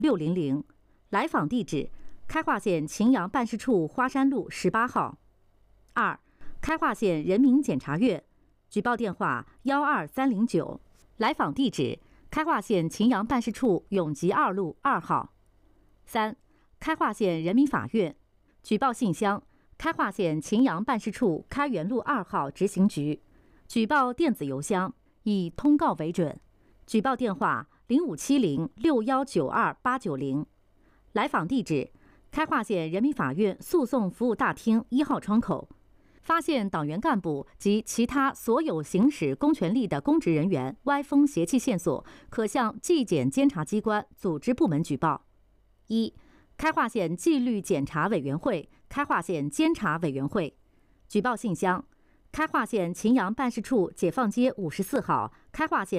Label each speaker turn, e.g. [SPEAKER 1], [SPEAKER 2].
[SPEAKER 1] 600，来访地址：开化县秦阳办事处花山路18号。2、开化县人民检察院，举报电话12309，来访地址：开化县秦阳办事处永吉2路2号。3、开化县人民法院，举报信箱：开化县秦阳办事处开元路2号执行局，举报电子邮箱，以通告为准，举报电话057061928990，来访地址：开化县人民法院诉讼服务大厅1号窗口。发现党员干部及其他所有行使公权力的公职人员歪风邪气线索，可向纪检监察机关组织部门举报。1、开化县纪律检查委员会、开化县监察委员会，举报信箱：开化县秦阳办事处解放街54号，开化县